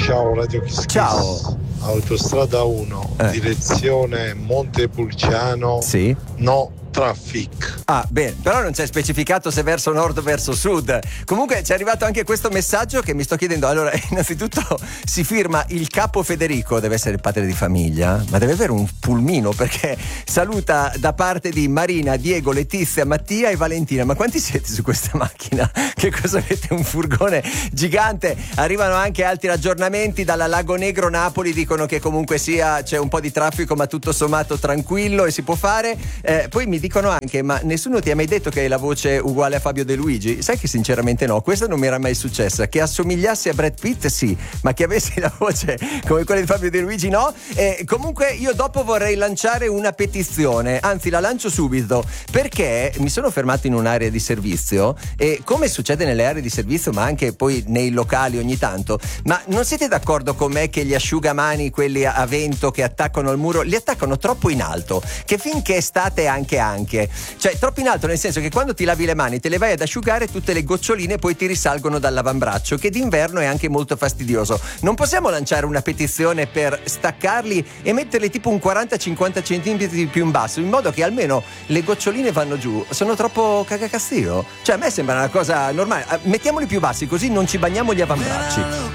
Ciao Radio Kiss Kiss. Ciao. Autostrada 1, direzione Montepulciano. Sì. No traffic. Ah, bene, però non c'è specificato se verso nord o verso sud. Comunque ci è arrivato anche questo messaggio che mi sto chiedendo. Allora, innanzitutto si firma il capo Federico, deve essere il padre di famiglia, ma deve avere un pulmino, perché saluta da parte di Marina, Diego, Letizia, Mattia e Valentina. Ma quanti siete su questa macchina? Che cosa avete? Un furgone gigante. Arrivano anche altri aggiornamenti dalla Lago Negro Napoli, dicono che comunque sia c'è un po' di traffico ma tutto sommato tranquillo e si può fare. Poi mi dicono anche: ma nessuno ti ha mai detto che hai la voce uguale a Fabio De Luigi? Sai che sinceramente no, questa non mi era mai successa. Che assomigliassi a Brad Pitt sì, ma che avessi la voce come quella di Fabio De Luigi no. Comunque io dopo vorrei lanciare una petizione, anzi la lancio subito, perché mi sono fermato in un'area di servizio e, come succede nelle aree di servizio ma anche poi nei locali ogni tanto, ma non siete d'accordo con me che gli asciugamani, quelli a vento che attaccano al muro, li attaccano troppo in alto, che finché estate anche cioè troppo in alto, nel senso che quando ti lavi le mani te le vai ad asciugare, tutte le goccioline poi ti risalgono dal lavambraccio, che d'inverno è anche molto fastidioso. Non possiamo lanciare una petizione per staccarli e metterli tipo un 40-50 centimetri più in basso, in modo che almeno le goccioline vanno giù? Sono troppo cagacastio? Cioè a me sembra una cosa normale. Mettiamoli più bassi, così non ci bagniamo gli avambracci.